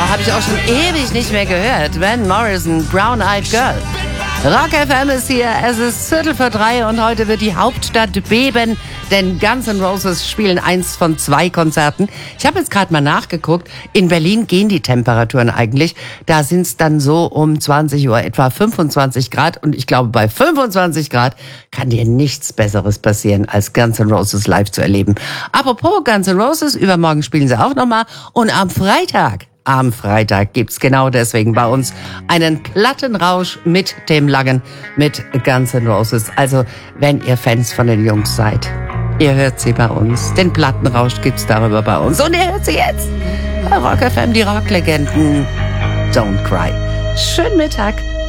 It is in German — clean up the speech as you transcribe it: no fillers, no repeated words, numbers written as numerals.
habe ich auch schon ewig nicht mehr gehört. Van Morrison, Brown Eyed Girl. Rock FM ist hier, es ist 2:45 und heute wird die Hauptstadt beben, denn Guns N' Roses spielen 1 von 2 Konzerten. Ich habe jetzt gerade mal nachgeguckt, in Berlin gehen die Temperaturen eigentlich, da sind es dann so um 20 Uhr etwa 25 Grad und ich glaube bei 25 Grad kann dir nichts Besseres passieren, als Guns N' Roses live zu erleben. Apropos Guns N' Roses, übermorgen spielen sie auch nochmal und am Freitag gibt's genau deswegen bei uns einen Plattenrausch mit dem Langen, mit Guns N' Roses. Also, wenn ihr Fans von den Jungs seid, ihr hört sie bei uns. Den Plattenrausch gibt's darüber bei uns. Und ihr hört sie jetzt bei Rock FM, die Rocklegenden. Don't cry. Schönen Mittag.